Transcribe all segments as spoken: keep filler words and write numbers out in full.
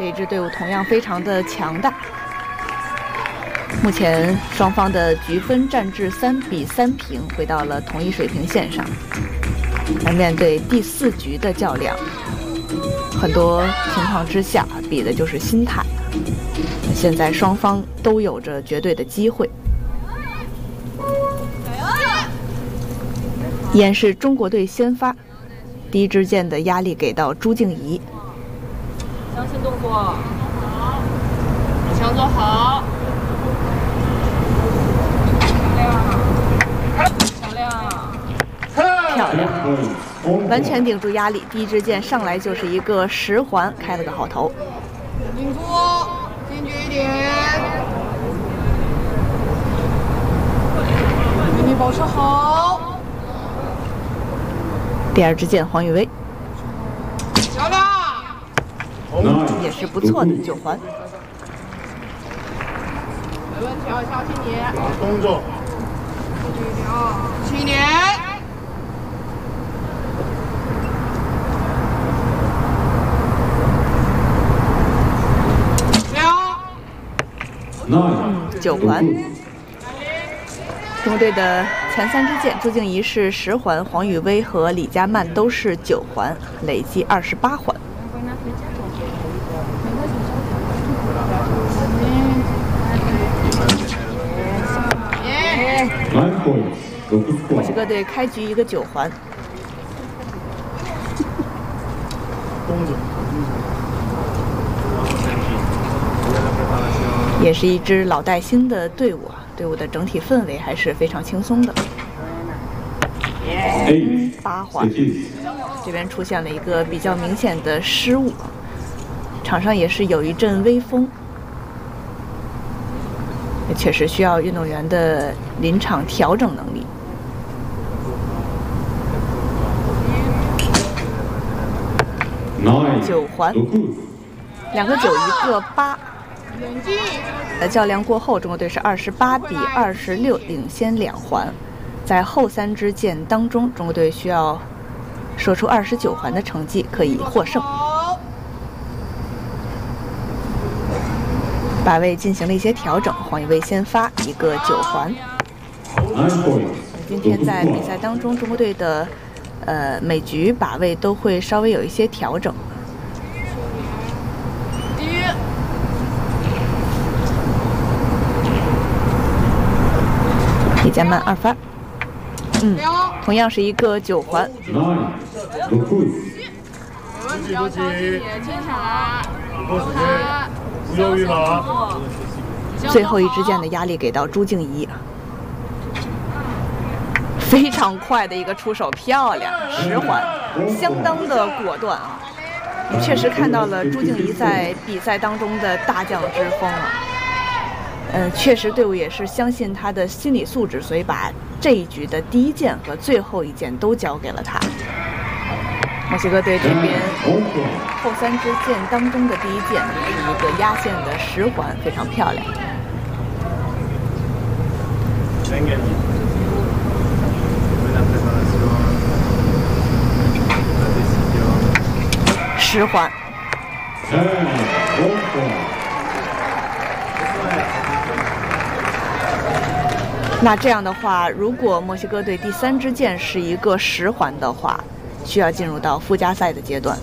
这一支队伍同样非常的强大。目前双方的局分战至三比三平，回到了同一水平线上。来面对第四局的较量，很多情况之下比的就是心态。现在双方都有着绝对的机会。依然是中国队先发，第一支箭的压力给到朱静怡。 相信动作，好，强做好，漂亮， 漂亮，完全顶住压力。第一支箭上来就是一个十环，开了个好头。 顶住，坚决一点，给你保持好。 第二支箭黄雨薇， 漂亮， 也是不错的九环。 没问题，小心点。 动作， 注意点啊，轻一点。 嗯，九环。中国队的前三支箭，朱静怡是十环，黄雨薇和李佳曼都是九环，累计二十八环。墨西哥队开局一个九环。也是一支老带新的队伍啊，队伍的整体氛围还是非常轻松的。八环，这边出现了一个比较明显的失误，场上也是有一阵微风，也确实需要运动员的临场调整能力。九环，两个九一个八。在较量过后，中国队是二十八比二十六领先两环。在后三支箭当中，中国队需要射出二十九环的成绩，可以获胜。把位进行了一些调整，黄雨薇先发一个九环。今天在比赛当中，中国队的呃每局把位都会稍微有一些调整。李佳曼二发，嗯，同样是一个九环。 没问题，小心点，牵下来， 不犹豫了。 最后一支箭的压力给到朱静怡，非常快的一个出手，漂亮，十环，相当的果断啊！也确实看到了朱静怡在比赛当中的大将之风啊。嗯，确实队伍也是相信他的心理素质，所以把这一局的第一箭和最后一箭都交给了他。墨西哥队这边后三支箭当中的第一箭是一个压线的十环，非常漂亮。十环。那这样的话，如果墨西哥队第三支箭是一个十环的话，需要进入到附加赛的阶段。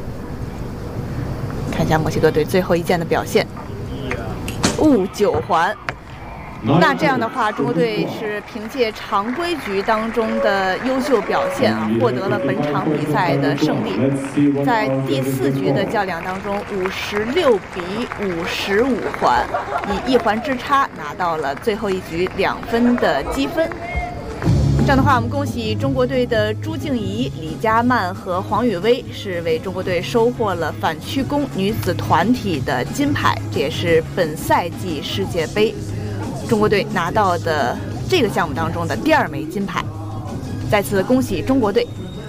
看一下墨西哥队最后一箭的表现，误九环。那这样的话，中国队是凭借常规局当中的优秀表现啊，获得了本场比赛的胜利。在第四局的较量当中，五十六比五十五环，以一环之差拿到了最后一局两分的积分。这样的话，我们恭喜中国队的朱静怡、李佳曼和黄雨薇是为中国队收获了反曲弓女子团体的金牌，这也是本赛季世界杯中国队拿到的这个项目当中的第二枚金牌，再次恭喜中国队。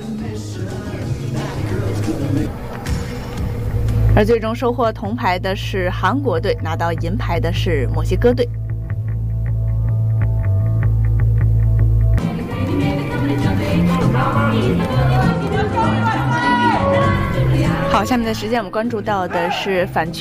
而最终收获铜牌的是韩国队，拿到银牌的是墨西哥队。好，下面的时间我们关注到的是反曲